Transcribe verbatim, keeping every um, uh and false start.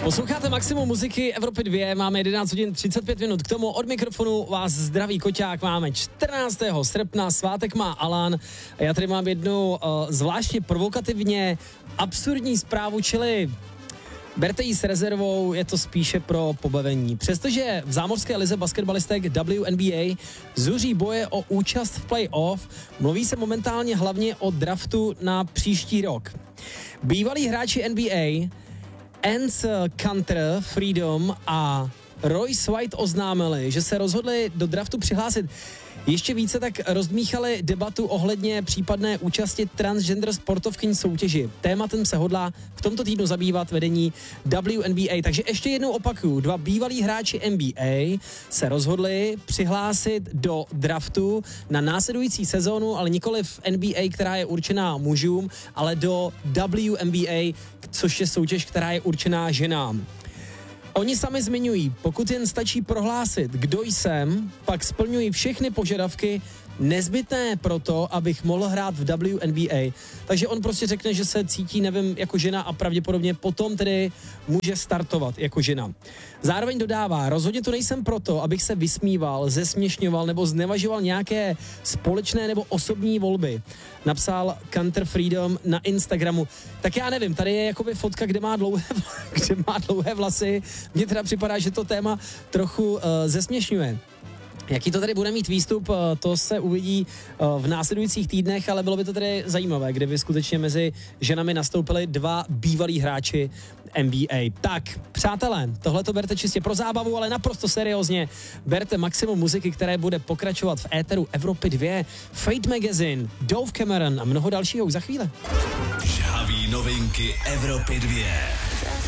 Posloucháte Maximum muziky Evropy dva, máme jedenáct hodin třicet pět minut k tomu, od mikrofonu vás zdraví Koťák, máme čtrnáctého srpna, svátek má Alan a já tady mám jednu uh, zvláště provokativně absurdní zprávu, čili berte ji s rezervou, je to spíše pro pobavení. Přestože v zámořské lize basketbalistek W N B A zuří boje o účast v playoff, mluví se momentálně hlavně o draftu na příští rok. Bývalí hráči N B A Ance Kanter, Freedom a Royce White oznámili, že se rozhodli do draftu přihlásit. Ještě více tak rozdmíchali debatu ohledně případné účasti transgender sportovkyň soutěži. Tématem se hodlá v tomto týdnu zabývat vedení W N B A. Takže ještě jednou opakuju, dva bývalí hráči N B A se rozhodli přihlásit do draftu na následující sezónu, ale nikoli v N B A, která je určená mužům, ale do W N B A, což je soutěž, která je určená ženám. Oni sami zmiňují, pokud jen stačí prohlásit, kdo jsem, pak splňují všechny požadavky nezbytné pro to, abych mohl hrát v W N B A. Takže on prostě řekne, že se cítí, nevím, jako žena a pravděpodobně potom tedy může startovat jako žena. Zároveň dodává, rozhodně tu nejsem proto, abych se vysmíval, zesměšňoval nebo znevažoval nějaké společné nebo osobní volby. Napsal Kanter Freedom na Instagramu. Tak já nevím, tady je jakoby fotka, kde má dlouhé, kde má dlouhé vlasy. Mně teda připadá, že to téma trochu uh, zesměšňuje. Jaký to tady bude mít výstup, to se uvidí v následujících týdnech, ale bylo by to tady zajímavé, kdyby skutečně mezi ženami nastoupili dva bývalí hráči N B A. Tak, přátelé, tohle to berte čistě pro zábavu, ale naprosto seriózně. Berte Maximum muziky, které bude pokračovat v éteru Evropy dva, Fate Magazine, Dove Cameron a mnoho dalšího už za chvíli. Žhaví novinky Evropy dva.